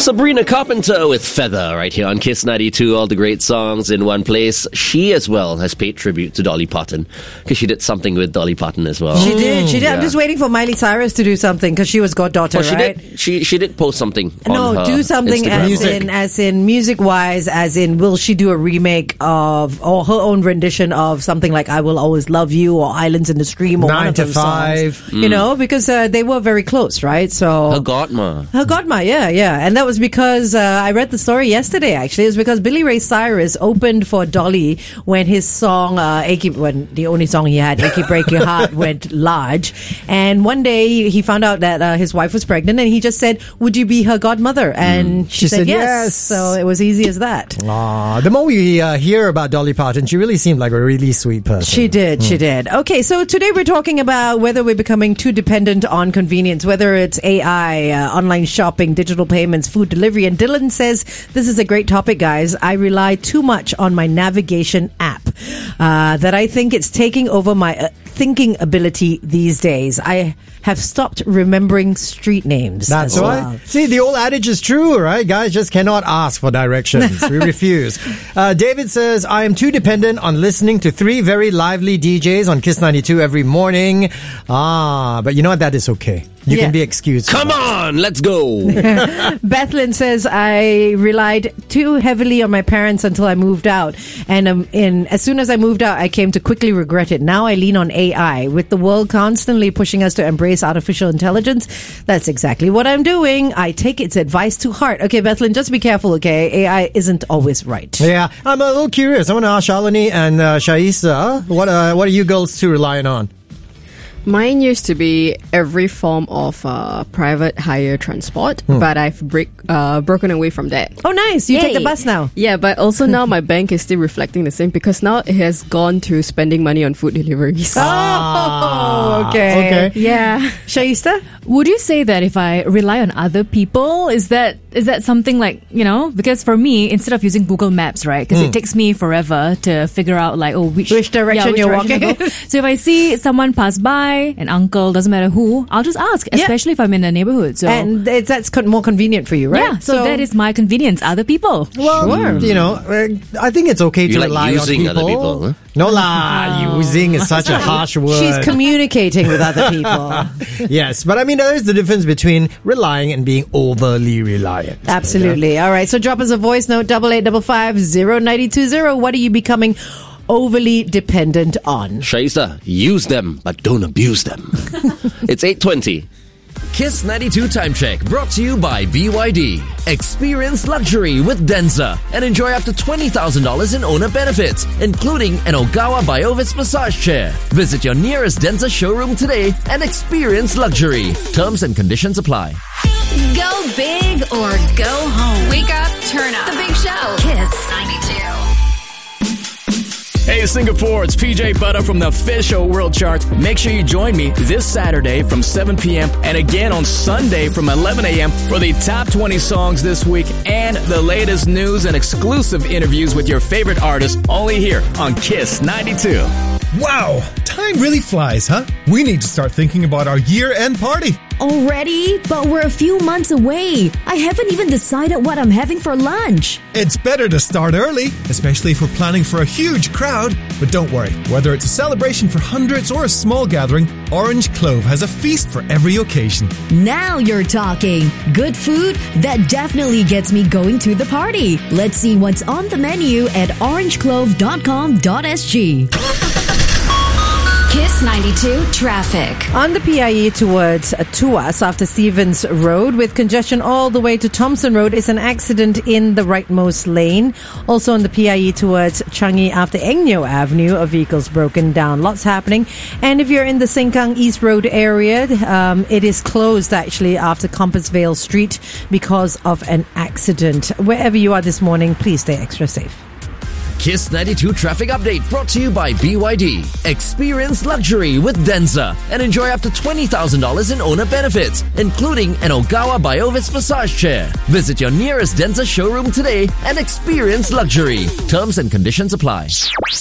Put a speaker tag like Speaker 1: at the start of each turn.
Speaker 1: Sabrina Carpenter with Feather right here on Kiss 92. All the great songs in one place. She as well has paid tribute to Dolly Parton because she did something with Dolly Parton as well.
Speaker 2: She did.
Speaker 1: Yeah.
Speaker 2: I'm just waiting for Miley Cyrus to do something because she was goddaughter,
Speaker 1: well,
Speaker 2: right?
Speaker 1: She did post something on her
Speaker 2: do something
Speaker 1: Instagram.
Speaker 2: as in music-wise, as in will she do a remake of or her own rendition of something like I Will Always Love You or Islands in the Stream or
Speaker 3: 9
Speaker 2: one of
Speaker 3: to
Speaker 2: those
Speaker 3: 5.
Speaker 2: songs. You know, because they were very close, right? So
Speaker 1: Her godma,
Speaker 2: yeah. And that was because I read the story yesterday, actually. It was because Billy Ray Cyrus opened for Dolly when his song, when the only song he had, Achy Break Your Heart, went large. And one day he found out that his wife was pregnant and he just said, would you be her godmother? And she said yes. So it was easy as that.
Speaker 3: Aww, the more we hear about Dolly Parton, she really seemed like a really sweet person.
Speaker 2: She did. Okay, so today we're talking about whether we're becoming too dependent on convenience, whether it's AI, online shopping, digital payments, food delivery. And Dylan says, this is a great topic, guys. I rely too much on my navigation app that I think it's taking over my thinking ability these days. I have stopped remembering street names.
Speaker 3: That's right.
Speaker 2: Well.
Speaker 3: See, the old adage is true, right? Guys just cannot ask for directions. We refuse. David says, I am too dependent on listening to 3 very lively DJs on Kiss 92 every morning. But you know what? That is okay. You can be excused.
Speaker 1: Come on, let's go.
Speaker 2: Bethlyn says, I relied too heavily on my parents until I moved out. And as soon as I moved out, I came to quickly regret it. Now I lean on AI. With the world constantly pushing us to embrace artificial intelligence, that's exactly what I'm doing. I take its advice to heart. Okay, Bethlyn, just be careful, okay? AI isn't always right.
Speaker 3: Yeah, I'm a little curious. I want to ask Shalini and Shaisa, what are you girls two relying on?
Speaker 4: Mine used to be every form of private hire transport, but I've broken away from that.
Speaker 2: Oh, nice. You take the bus now.
Speaker 4: Yeah, but also now my bank is still reflecting the same because now it has gone to spending money on food deliveries.
Speaker 2: Oh, okay.
Speaker 4: Yeah.
Speaker 2: Shaista?
Speaker 5: Would you say that if I rely on other people, is that something like, because for me, instead of using Google Maps, right, because it takes me forever to figure out like, which
Speaker 2: direction you're walking.
Speaker 5: So if I see someone pass by, an uncle, doesn't matter who, I'll just ask, especially if I'm in a neighborhood. So.
Speaker 2: And that's more convenient for you, right?
Speaker 5: Yeah, so that is my convenience, other people.
Speaker 3: Well, I think it's okay to rely on people.
Speaker 1: Other people, huh?
Speaker 3: No lah, using is such a harsh word.
Speaker 2: She's communicating with other people.
Speaker 3: Yes, but I mean, there is the difference between relying and being overly reliant.
Speaker 2: Absolutely. Yeah? All right, so drop us a voice note, 8855-0920. What are you becoming overly dependent on?
Speaker 1: Shaisa, use them, but don't abuse them. It's 8:20.
Speaker 6: Kiss 92 Time Check brought to you by BYD. Experience luxury with Denza and enjoy up to $20,000 in owner benefits, including an Ogawa Biovis massage chair. Visit your nearest Denza showroom today and experience luxury. Terms and conditions apply.
Speaker 7: Go big or go home. Wake up, turn up. The Big Show. Kiss 92.
Speaker 8: Hey Singapore, it's PJ Butter from the official World Chart. Make sure you join me this Saturday from 7 p.m. and again on Sunday from 11 a.m. for the top 20 songs this week and the latest news and exclusive interviews with your favorite artists only here on Kiss 92.
Speaker 9: Wow, time really flies, huh? We need to start thinking about our year-end party.
Speaker 10: Already? But we're a few months away. I haven't even decided what I'm having for lunch.
Speaker 9: It's better to start early, especially if we're planning for a huge crowd. But don't worry, whether it's a celebration for hundreds or a small gathering, Orange Clove has a feast for every occasion.
Speaker 10: Now you're talking. Good food? That definitely gets me going to the party. Let's see what's on the menu at orangeclove.com.sg.
Speaker 7: Kiss 92 traffic.
Speaker 2: On the PIE towards Tuas after Stevens Road with congestion all the way to Thompson Road is an accident in the rightmost lane. Also on the PIE towards Changi after Engnyo Avenue, a vehicle's broken down. Lots happening. And if you're in the Sengkang East Road area, it is closed actually after Compassvale Street because of an accident. Wherever you are this morning, please stay extra safe.
Speaker 6: Kiss 92 Traffic Update brought to you by BYD. Experience luxury with Denza and enjoy up to $20,000 in owner benefits, including an Ogawa Biovis massage chair. Visit your nearest Denza showroom today and experience luxury. Terms and conditions apply.